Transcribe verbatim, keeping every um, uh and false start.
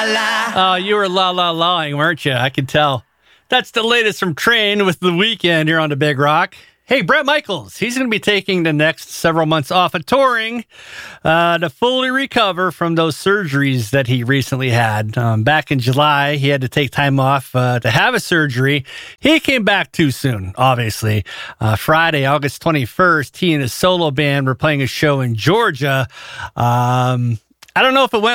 la. Oh, you were la la lawing, weren't you? I can tell. That's the latest from Train with The Weeknd here on the Big Rock. Hey, Bret Michaels, he's going to be taking the next several months off of touring uh, to fully recover from those surgeries that he recently had. Um, back in July, he had to take time off uh, to have a surgery. He came back too soon, obviously. Uh, Friday, August twenty-first, he and his solo band were playing a show in Georgia. Um, I don't know if it went